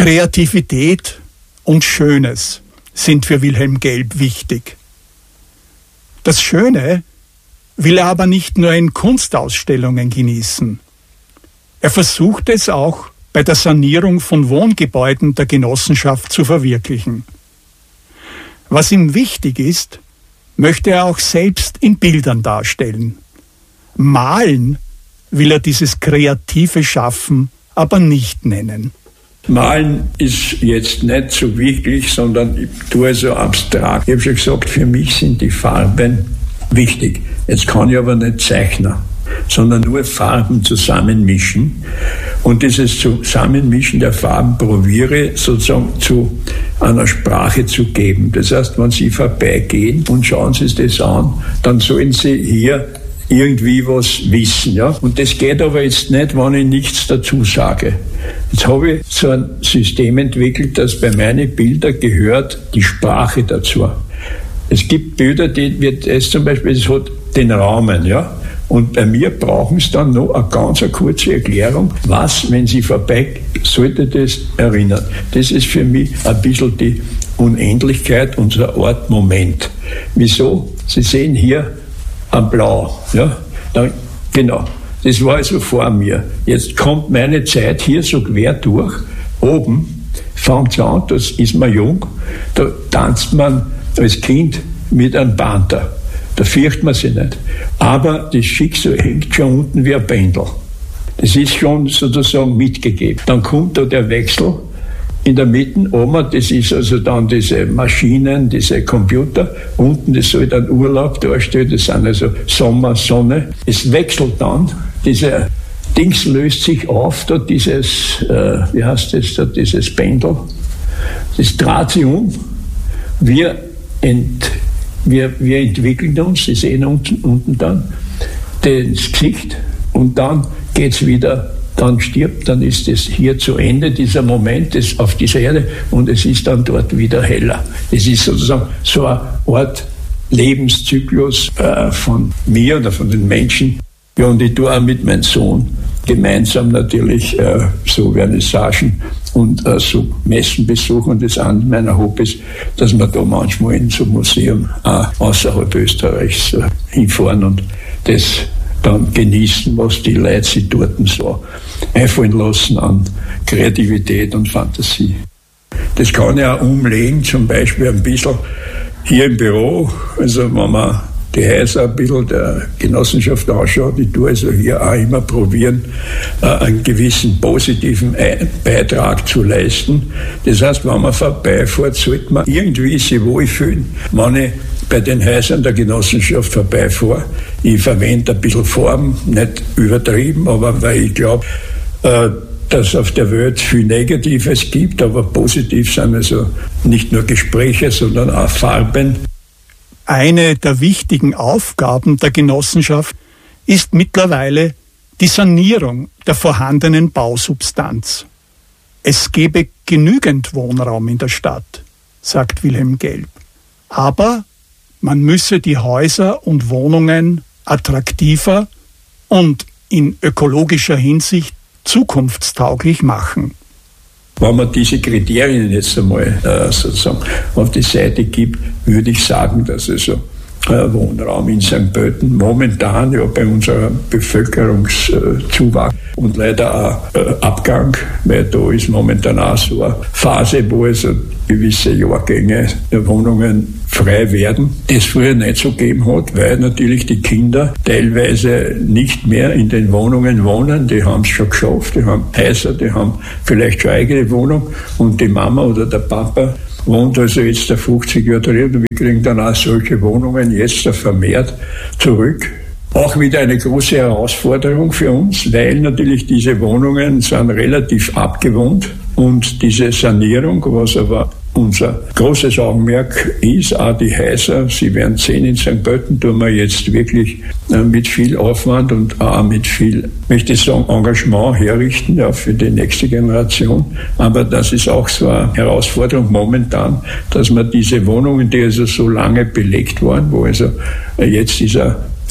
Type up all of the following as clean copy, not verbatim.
Kreativität und Schönes sind für Wilhelm Gelb wichtig. Das Schöne will er aber nicht nur in Kunstausstellungen genießen. Er versucht es auch bei der Sanierung von Wohngebäuden der Genossenschaft zu verwirklichen. Was ihm wichtig ist, möchte er auch selbst in Bildern darstellen. Malen will er dieses kreative Schaffen aber nicht nennen. Malen ist jetzt nicht so wirklich, sondern ich tue so abstrakt. Ich habe schon gesagt, für mich sind die Farben wichtig. Jetzt kann ich aber nicht zeichnen, sondern nur Farben zusammenmischen. Und dieses Zusammenmischen der Farben probiere sozusagen zu einer Sprache zu geben. Das heißt, wenn Sie vorbeigehen und schauen Sie sich das an, dann sollen Sie hier irgendwie was wissen. Ja? Und das geht aber jetzt nicht, wenn ich nichts dazu sage. Jetzt habe ich so ein System entwickelt, dass bei meinen Bildern gehört die Sprache dazu. Es gibt Bilder, die wird es zum Beispiel, es hat den Rahmen, ja. Und bei mir brauchen Sie dann noch eine kurze Erklärung, was, wenn Sie vorbei, sollte das erinnern. Das ist für mich ein bisschen die Unendlichkeit unserer Art Moment. Wieso? Sie sehen hier ein Blau, ja. Dann, genau. Das war also vor mir. Jetzt kommt meine Zeit hier so quer durch. Oben fängt es an, das ist man jung, da tanzt man als Kind mit einem Panther. Da fürchtet man sich nicht. Aber das Schicksal hängt schon unten wie ein Pendel. Das ist schon sozusagen mitgegeben. Dann kommt da der Wechsel in der Mitte oben, das ist also dann diese Maschinen, diese Computer. Unten, das soll dann Urlaub darstellen, das sind also Sommer, Sonne. Es wechselt dann, diese Dings löst sich auf, da dieses, wie heißt das, da dieses Pendel. Das dreht sich um. Wir entwickeln uns, Sie sehen unten dann das Gesicht und dann geht es wieder, dann stirbt, dann ist es hier zu Ende, dieser Moment auf dieser Erde und es ist dann dort wieder heller. Es ist sozusagen so eine Art Lebenszyklus von mir oder von den Menschen. Ja, und ich tue auch mit meinem Sohn gemeinsam natürlich so Vernissagen und so Messen besuchen. Und das eine meiner Hobbys, dass wir da manchmal in so einem Museum außerhalb Österreichs hinfahren und das dann genießen, was die Leute sich dort so einfallen lassen an Kreativität und Fantasie. Das kann ich auch umlegen, zum Beispiel ein bisschen hier im Büro, also wenn man die Häuser ein bisschen der Genossenschaft anschaut, ich tue also hier auch immer probieren, einen gewissen positiven Beitrag zu leisten. Das heißt, wenn man vorbeifährt, sollte man irgendwie sich wohlfühlen, wenn ich bei den Häusern der Genossenschaft vorbeifahre. Ich verwende ein bisschen Form, nicht übertrieben, aber weil ich glaube, dass es auf der Welt viel Negatives gibt, aber positiv sind also nicht nur Gespräche, sondern auch Farben. Eine der wichtigen Aufgaben der Genossenschaft ist mittlerweile die Sanierung der vorhandenen Bausubstanz. Es gebe genügend Wohnraum in der Stadt, sagt Wilhelm Gelb. Aber man müsse die Häuser und Wohnungen attraktiver und in ökologischer Hinsicht zukunftstauglich machen. Wenn man diese Kriterien jetzt einmal sozusagen auf die Seite gibt, würde ich sagen, dass also Wohnraum in St. Pölten momentan ja bei unserem Bevölkerungszuwachs und leider auch Abgang, weil da ist momentan auch so eine Phase, wo also gewisse Jahrgänge der Wohnungen frei werden, das früher nicht so gegeben hat, weil natürlich die Kinder teilweise nicht mehr in den Wohnungen wohnen, die haben es schon geschafft, die haben Häuser, die haben vielleicht schon eigene Wohnung und die Mama oder der Papa wohnt also jetzt 50 Jahre drin und wir kriegen dann auch solche Wohnungen jetzt vermehrt zurück. Auch wieder eine große Herausforderung für uns, weil natürlich diese Wohnungen sind relativ abgewohnt und diese Sanierung, was aber unser großes Augenmerk ist, auch die Häuser, Sie werden sehen, in St. Pölten tun wir jetzt wirklich mit viel Aufwand und auch mit viel, möchte ich sagen, Engagement herrichten, ja, für die nächste Generation. Aber das ist auch so eine Herausforderung momentan, dass man diese Wohnungen, die also so lange belegt waren, wo also jetzt dieser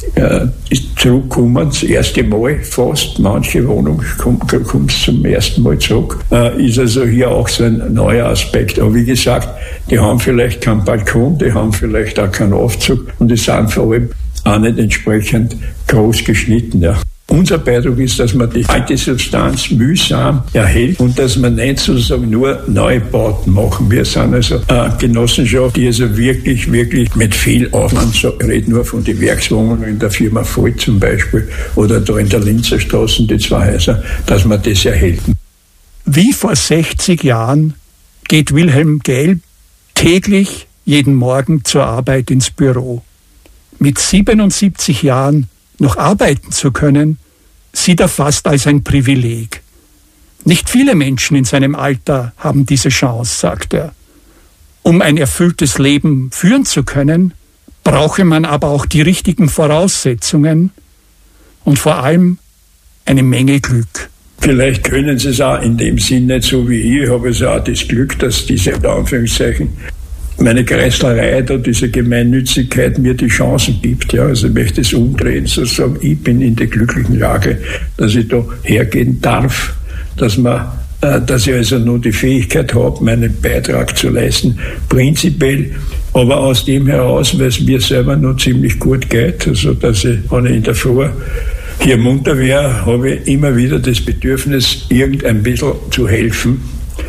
ist zurückgekommen, das erste Mal fast, manche Wohnungen kommt zum ersten Mal zurück, ist also hier auch so ein neuer Aspekt. Aber wie gesagt, die haben vielleicht keinen Balkon, die haben vielleicht auch keinen Aufzug und die sind vor allem auch nicht entsprechend groß geschnitten. Ja. Unser Beitrag ist, dass man die alte Substanz mühsam erhält und dass man nicht sozusagen nur Neubauten machen. Wir sind also eine Genossenschaft, die also wirklich mit viel Aufwand, so rede nur von den Werkswohnungen in der Firma Voigt zum Beispiel oder da in der Linzer Straße, die 2 Häuser, dass man das erhält. Wie vor 60 Jahren geht Wilhelm Gelb täglich jeden Morgen zur Arbeit ins Büro. Mit 77 Jahren noch arbeiten zu können, sieht er fast als ein Privileg. Nicht viele Menschen in seinem Alter haben diese Chance, sagt er. Um ein erfülltes Leben führen zu können, brauche man aber auch die richtigen Voraussetzungen und vor allem eine Menge Glück. Vielleicht können Sie es auch in dem Sinn nicht so wie ich. Ich habe also auch das Glück, dass diese, in Anführungszeichen, meine Kreislerei da, diese Gemeinnützigkeit mir die Chancen gibt. Ja. Also ich möchte es umdrehen, sozusagen, ich bin in der glücklichen Lage, dass ich da hergehen darf, dass ich also nur die Fähigkeit habe, meinen Beitrag zu leisten, prinzipiell, aber aus dem heraus, weil es mir selber noch ziemlich gut geht, also dass ich, wenn ich in der Früh hier munter wäre, habe ich immer wieder das Bedürfnis, irgendein bisschen zu helfen.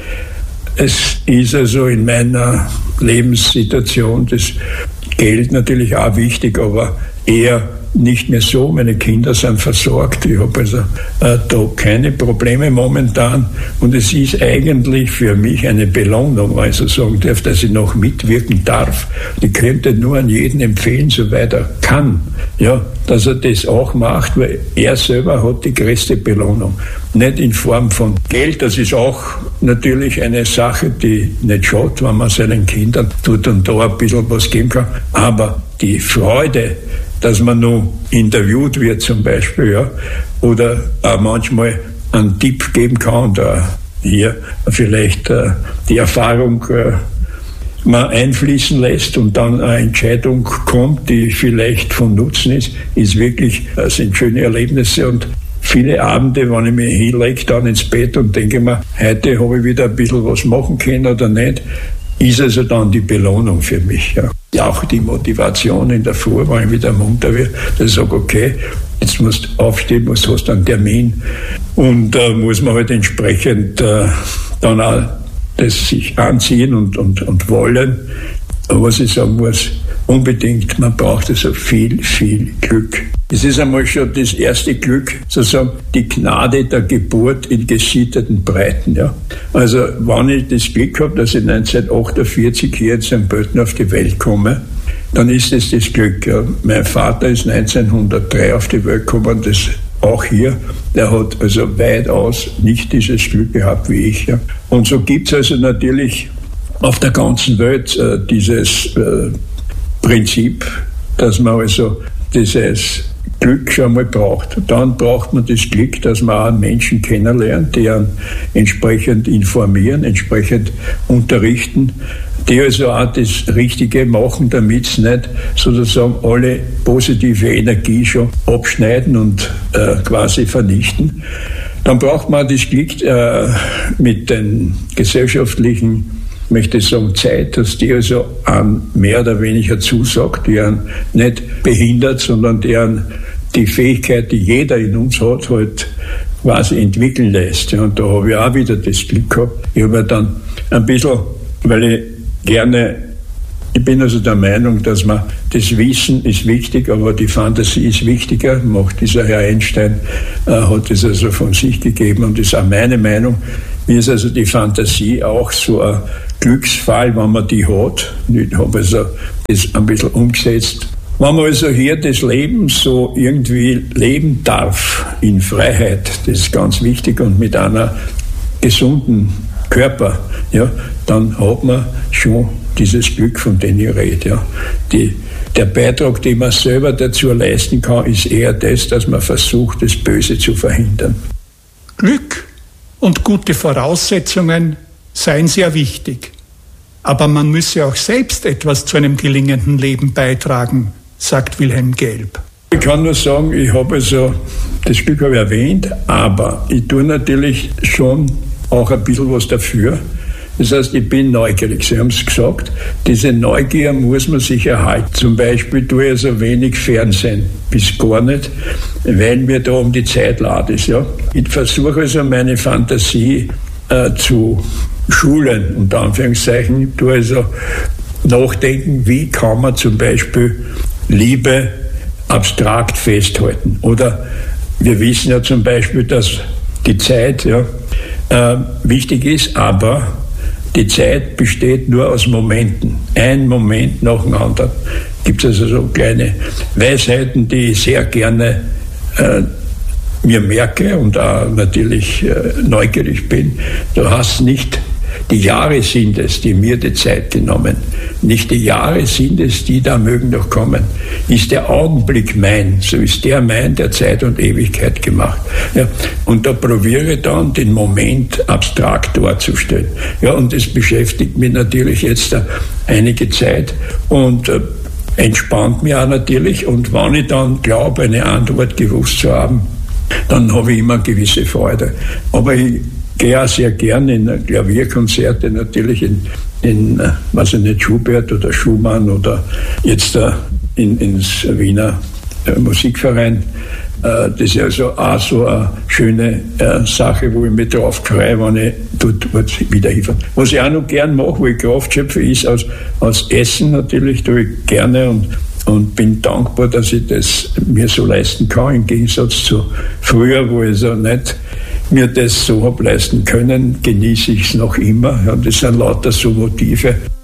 Es ist also in meiner Lebenssituation das Geld natürlich auch wichtig, aber eher nicht mehr so. Meine Kinder sind versorgt. Ich habe also da keine Probleme momentan. Und es ist eigentlich für mich eine Belohnung, wenn ich so sagen darf, dass ich noch mitwirken darf. Ich könnte nur an jeden empfehlen, soweit er kann, ja, dass er das auch macht, weil er selber hat die größte Belohnung. Nicht in Form von Geld, das ist auch natürlich eine Sache, die nicht schadet, wenn man seinen Kindern tut und da ein bisschen was geben kann. Aber die Freude, dass man nur interviewt wird zum Beispiel, ja, oder auch manchmal einen Tipp geben kann und hier vielleicht die Erfahrung man einfließen lässt und dann eine Entscheidung kommt, die vielleicht von Nutzen ist wirklich, sind schöne Erlebnisse und viele Abende, wenn ich mich hinlege, dann ins Bett und denke mir, heute habe ich wieder ein bisschen was machen können oder nicht, ist also dann die Belohnung für mich. Ja. Auch die Motivation in der Früh, wenn ich wieder munter werde, dass ich sage, okay, jetzt musst du aufstehen, hast einen Termin und muss man halt entsprechend dann auch das sich anziehen und wollen. Aber was ich sagen muss, unbedingt, man braucht also viel Glück. Es ist einmal schon das erste Glück, sozusagen die Gnade der Geburt in gesitteten Breiten. Ja. Also wenn ich das Glück habe, dass ich 1948 hier in St. Pölten auf die Welt komme, dann ist es das Glück. Ja. Mein Vater ist 1903 auf die Welt gekommen, das auch hier. Der hat also weitaus nicht dieses Glück gehabt wie ich. Ja. Und so gibt es also natürlich auf der ganzen Welt dieses Prinzip, dass man also dieses Glück schon mal braucht. Dann braucht man das Glück, dass man auch Menschen kennenlernt, die einen entsprechend informieren, entsprechend unterrichten, die also auch das Richtige machen, damit es nicht sozusagen alle positive Energie schon abschneiden und quasi vernichten. Dann braucht man das Glück mit den gesellschaftlichen, möchte ich sagen, Zeit, dass die also an mehr oder weniger zusagt, die einen nicht behindert, sondern die einen die Fähigkeit, die jeder in uns hat, halt quasi entwickeln lässt. Ja, und da habe ich auch wieder das Glück gehabt. Ich habe dann ein bisschen, weil ich bin also der Meinung, dass man das Wissen ist wichtig, aber die Fantasie ist wichtiger. Macht dieser Herr Einstein, hat es also von sich gegeben und ist auch meine Meinung. Mir ist also die Fantasie auch so ein Glücksfall, wenn man die hat. Ich habe also das ein bisschen umgesetzt. Wenn man also hier das Leben so irgendwie leben darf, in Freiheit, das ist ganz wichtig und mit einer gesunden Körper, ja, dann hat man schon dieses Glück, von dem ich rede. Ja. Der Beitrag, den man selber dazu leisten kann, ist eher das, dass man versucht, das Böse zu verhindern. Glück und gute Voraussetzungen seien sehr wichtig. Aber man müsse auch selbst etwas zu einem gelingenden Leben beitragen, sagt Wilhelm Gelb. Ich kann nur sagen, ich habe also, das Stück habe ich erwähnt, aber ich tue natürlich schon auch ein bisschen was dafür. Das heißt, ich bin neugierig. Sie haben es gesagt, diese Neugier muss man sich erhalten. Zum Beispiel tue ich so wenig Fernsehen, bis gar nicht, weil mir da um die Zeit leid ist. Ja. Ich versuche also meine Fantasie zu schulen, unter Anführungszeichen. Ich tue also nachdenken, wie kann man zum Beispiel Liebe abstrakt festhalten. Oder wir wissen ja zum Beispiel, dass die Zeit wichtig ist, aber die Zeit besteht nur aus Momenten. Ein Moment nach dem anderen. Gibt es also so kleine Weisheiten, die ich sehr gerne mir merke und auch natürlich neugierig bin. Du hast nicht, die Jahre sind es, die mir die Zeit genommen. Nicht die Jahre sind es, die da mögen noch kommen. Ist der Augenblick mein, so ist der mein, der Zeit und Ewigkeit gemacht. Ja, und da probiere ich dann, den Moment abstrakt darzustellen. Ja, und das beschäftigt mich natürlich jetzt einige Zeit und entspannt mich auch natürlich. Und wenn ich dann glaube, eine Antwort gewusst zu haben, dann habe ich immer eine gewisse Freude. Aber ich gehe auch sehr gerne in Klavierkonzerte, natürlich in weiß ich nicht, Schubert oder Schumann oder jetzt ins Wiener Musikverein. Das ist also auch so eine schöne Sache, wo ich mich drauf freue, wenn ich dort wieder hinfahre. Was ich auch noch gern mache, wo ich Kraft schöpfe, ist aus Essen natürlich, tue ich gerne und bin dankbar, dass ich das mir so leisten kann, im Gegensatz zu früher, wo ich so nicht mir das so habe leisten können, genieße ich es noch immer. Ja, das sind lauter so Motive.